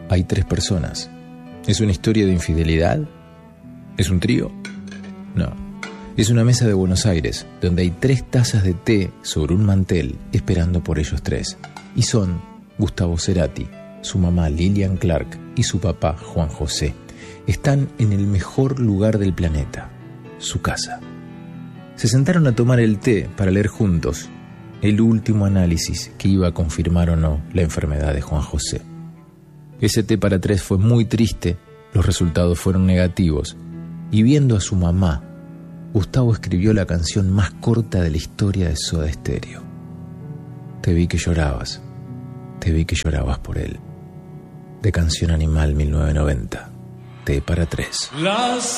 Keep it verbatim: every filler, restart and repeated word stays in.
hay tres personas. ¿Es una historia de infidelidad? ¿Es un trío? No. Es una mesa de Buenos Aires, donde hay tres tazas de té sobre un mantel esperando por ellos tres. Y son Gustavo Cerati, su mamá Lilian Clark y su papá Juan José. Están en el mejor lugar del planeta, su casa. Se sentaron a tomar el té para leer juntos el último análisis que iba a confirmar o no la enfermedad de Juan José. Ese té para tres fue muy triste, los resultados fueron negativos, y viendo a su mamá, Gustavo escribió la canción más corta de la historia de Soda Stereo. Te vi que llorabas, te vi que llorabas por él. De Canción Animal mil novecientos noventa, té para tres. Las